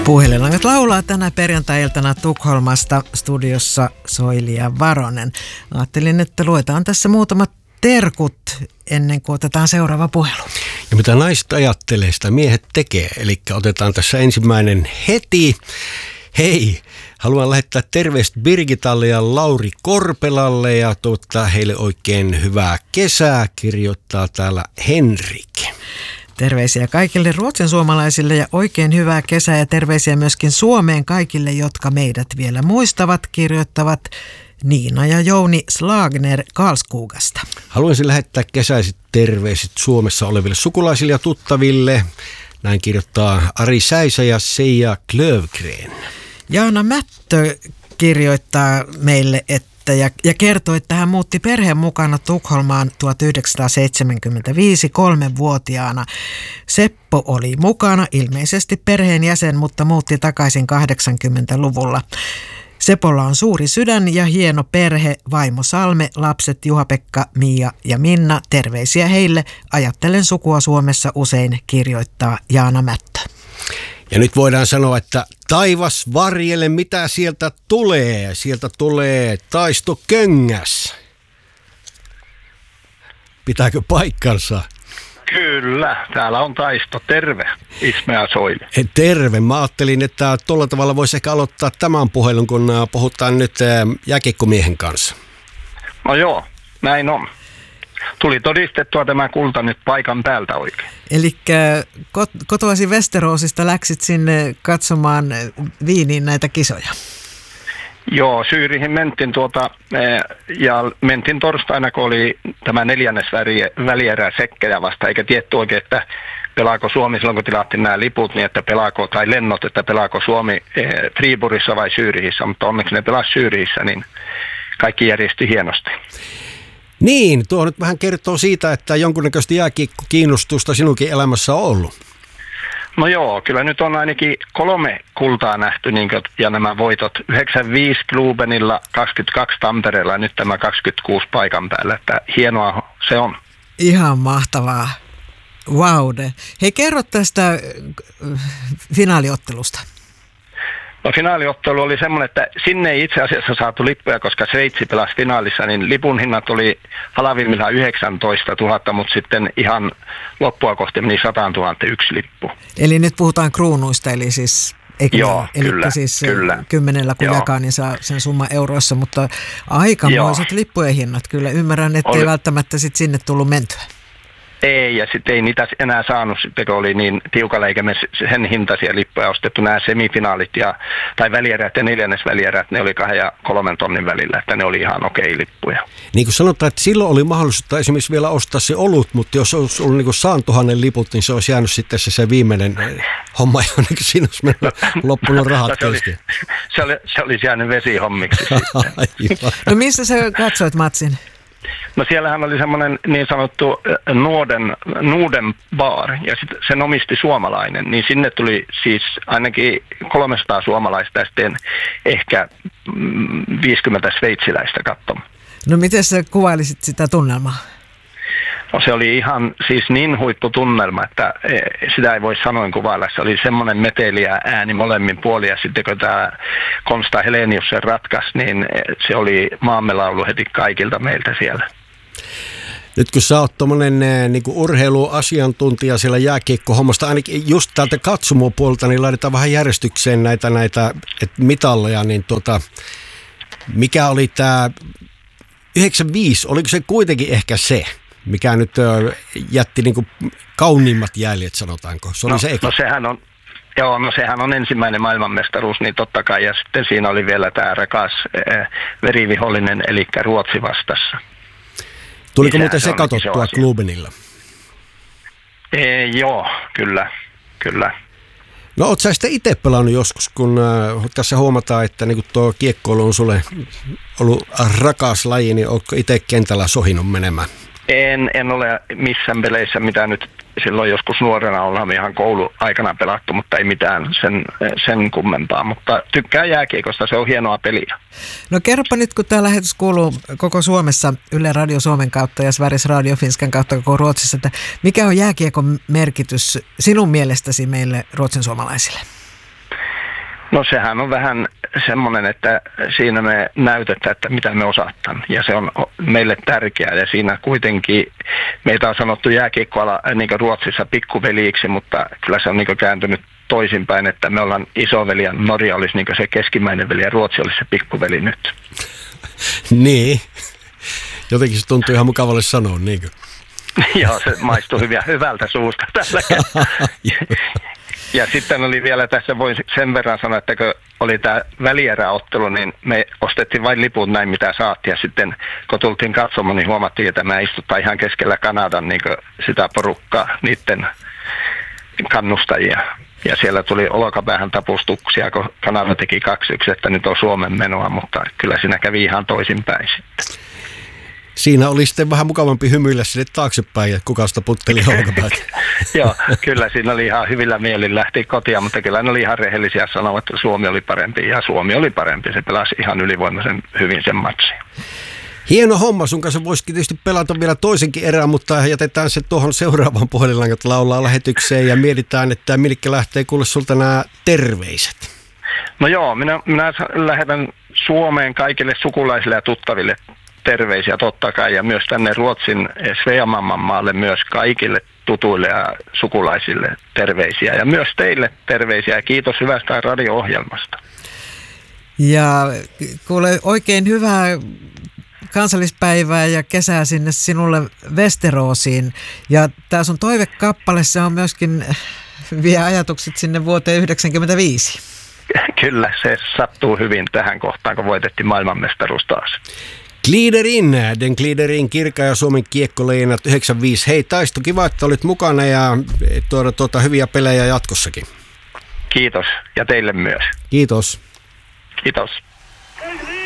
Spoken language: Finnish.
Puhelinlangat laulaa tänä perjantai-iltana Tukholmasta, studiossa Soili ja Varonen. Ajattelin, että luetaan tässä muutamat terkut ennen kuin otetaan seuraava puhelu. Ja mitä naiset ajattelee, sitä miehet tekee. Eli otetaan tässä ensimmäinen heti. Hei, haluan lähettää terveiset Birgitalle ja Lauri Korpelalle ja toivottaa heille oikein hyvää kesää, kirjoittaa täällä Henrik. Terveisiä kaikille ruotsinsuomalaisille ja oikein hyvää kesää ja terveisiä myöskin Suomeen kaikille, jotka meidät vielä muistavat, kirjoittavat Niina ja Jouni Slagner Karlskogasta. Haluaisin lähettää kesäiset terveiset Suomessa oleville sukulaisille ja tuttaville. Näin kirjoittaa Ari Säisä ja Seija Klövgren. Jaana Mättö kirjoittaa meille, ja kertoi, että hän muutti perheen mukana Tukholmaan 1975 3-vuotiaana. Seppo oli mukana, ilmeisesti perheenjäsen, mutta muutti takaisin 80-luvulla. Sepolla on suuri sydän ja hieno perhe, vaimo Salme, lapset Juha-Pekka, Mia ja Minna. Terveisiä heille. Ajattelen sukua Suomessa usein, kirjoittaa Jaana Mättö. Ja nyt voidaan sanoa, että taivas varjelle, mitä sieltä tulee. Sieltä tulee Taisto Köngäs. Pitääkö paikkansa? Kyllä, täällä on Taisto. Terve, Ismeä Soili. Terve. Mä ajattelin, että tuolla tavalla voisi ehkä aloittaa tämän puhelun, kun puhutaan nyt jääkiekkomiehen kanssa. No joo, näin on. Tuli todistettua tämä kulta nyt paikan päältä oikein. Eli kotoasi Västeråsista läksit sinne katsomaan Viiniin näitä kisoja? Joo, Syyrihin mentiin ja mentiin torstaina, kun oli tämä 4. välierä Sekkejä vasta, eikä tietty oikein, että pelaako Suomi silloin, kun tilattiin nämä liput, niin että pelaako, tai lennot, että pelaako Suomi Friburissa vai Syyrihissä, mutta onneksi ne pelasi Syyrihissä, niin kaikki järjesti hienosti. Niin, tuo nyt vähän kertoo siitä, että jonkunnäköistä jääkiekko-kiinnostusta sinunkin elämässä on ollut. No joo, kyllä nyt on ainakin 3 kultaa nähty, ja nämä voitot 95 Globenilla, 22 Tampereella ja nyt tämä 26 paikan päällä, että hienoa se on. Ihan mahtavaa. Vaude. Hei, kerro tästä finaaliottelusta. No finaaliottelu oli semmoinen, että sinne ei itse asiassa saatu lippuja, koska Sveitsi pelasi finaalissa, niin lipun hinnat oli halavimmillaan 19 000, mutta sitten ihan loppua kohti meni 100 000 yksi lippu. Eli nyt puhutaan kruunuista, eli siis... Joo, kyllä, siis kyllä. 10 kun jakaa, niin saa sen summa euroissa, mutta aikamoiset lippujen hinnat. Kyllä ymmärrän, ettei välttämättä sit sinne tullut mentyä. Ei, ja sitten ei niitä enää saanut, sitten kun oli niin tiukalla, eikä me sen hintaisia lippuja ostettu. Nämä semifinaalit tai välierät ja 4. välierät, ne oli 2 ja 3 tonnin välillä, että ne oli ihan okei lippuja. Niin kuin sanotaan, että silloin oli mahdollisuutta esimerkiksi vielä ostaa se olut, mutta jos olisi ollut niin 100 000 liput, niin se olisi jäänyt sitten se viimeinen homma, niin siinä olisi mennyt loppunut rahat kesken. Se olisi jäänyt vesihommiksi sitten. No missä sä katsoit matsin? No siellähän oli semmoinen niin sanottu Norden bar, ja sitten sen omisti suomalainen, niin sinne tuli siis ainakin 300 suomalaista ja sitten ehkä 50 sveitsiläistä katsomaan. No miten sä kuvailisit sitä tunnelmaa? No se oli ihan siis niin huipputunnelma, että sitä ei voi sanoin kuvailla. Se oli semmoinen meteli ja ääni molemmin puolin, ja sitten kun tämä Konsta Helenius sen ratkaisi, niin se oli maamme laulu heti kaikilta meiltä siellä. Nyt kun sä oot tommonen niinku urheiluasiantuntija siellä jääkiekkohommasta, ainakin just täältä katsomopuolta, niin laitetaan vähän järjestykseen näitä mitalleja, niin mikä oli tämä 95, oliko se kuitenkin ehkä se, mikä nyt jätti niinku kauniimmat jäljet, sanotaanko? Se oli se eka. Sehän on ensimmäinen maailmanmestaruus, niin totta kai, ja sitten siinä oli vielä tämä rakas verivihollinen, eli Ruotsi vastassa. Tuliko muuten se katsottua Globenilla? Joo, kyllä. No oot sä sitten itse pelannut joskus, kun tässä huomataan, että niin tuo kiekkoilu on sulle ollut rakas laji, niin ootko itse kentällä sohinut menemään? En ole missään peleissä, mitä nyt silloin joskus nuorena ollaan ihan kouluaikana pelattu, mutta ei mitään sen kummempaa. Mutta tykkään jääkiekosta, se on hienoa peliä. No kerropa nyt, kun tämä lähetys kuuluu koko Suomessa Yle Radio Suomen kautta ja Sveriges Radio Finskan kautta koko Ruotsissa, että mikä on jääkiekon merkitys sinun mielestäsi meille ruotsinsuomalaisille? No sehän on vähän semmoinen, että siinä me näytetään, että mitä me osataan. Ja se on meille tärkeää. Ja siinä kuitenkin meitä on sanottu jääkiekkoala niin Ruotsissa pikkuveliiksi, mutta kyllä se on niin kääntynyt toisinpäin, että me ollaan isoveli ja Norja olisi niin se keskimmäinen veli ja Ruotsi olisi se pikkuveli nyt. Niin. Jotenkin se tuntuu ihan mukavalle sanoa, niinkö? Joo, se maistuu hyvältä suusta tällä kertaa. Ja sitten oli vielä tässä, voin sen verran sanoa, että kun oli tämä välieräottelu, niin me ostettiin vain liput näin, mitä saatiin. Ja sitten kun tultiin katsomaan, niin huomattiin, että me istutaan ihan keskellä Kanadan niin sitä porukkaa, niiden kannustajia. Ja siellä tuli olkapäähän tapustuksia, kun Kanada teki 2-1, että nyt on Suomen menoa, mutta kyllä siinä kävi ihan toisinpäin sitten. Siinä oli sitten vähän mukavampi hymyillä sinne taaksepäin, että kuka sitä putteli olkapäät. Joo, kyllä siinä oli ihan hyvillä mielin lähti kotiin, mutta kyllä ne oli ihan rehellisiä sanoa, että Suomi oli parempi ja Suomi oli parempi. Se pelasi ihan ylivoimaisen hyvin sen matsin. Hieno homma, sun kanssa voisikin tietysti pelata vielä toisenkin erään, mutta jätetään se tuohon seuraavaan puhelinlangat laulaa lähetykseen ja mietitään, että Milkka lähtee kuule sulta nämä terveiset. No joo, minä lähetän Suomeen kaikille sukulaisille ja tuttaville terveisiä totta kai ja myös tänne Ruotsin Sveamanman maalle myös kaikille tutuille ja sukulaisille terveisiä ja myös teille terveisiä ja kiitos hyvästä radio-ohjelmasta. Ja kuule oikein hyvää kansallispäivää ja kesää sinne sinulle Westeråsiin ja tämä sun toivekappale se on myöskin vie ajatukset sinne vuoteen 1995. Kyllä, se sattuu hyvin tähän kohtaan, kun voitettiin maailmanmestaruus taas. Den Gliderin Kirka ja Suomen kiekkoleinat 95. Hei Taisto, kiva, että olit mukana ja hyviä pelejä jatkossakin. Kiitos ja teille myös. Kiitos. Kiitos.